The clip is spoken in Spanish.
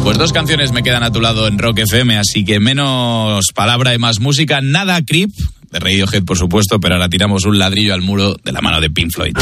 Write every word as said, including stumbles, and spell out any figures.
Pues dos canciones me quedan a tu lado en Rock F M, así que menos palabra y más música. Nada Creep, de Radiohead por supuesto, pero ahora tiramos un ladrillo al muro de la mano de Pink Floyd.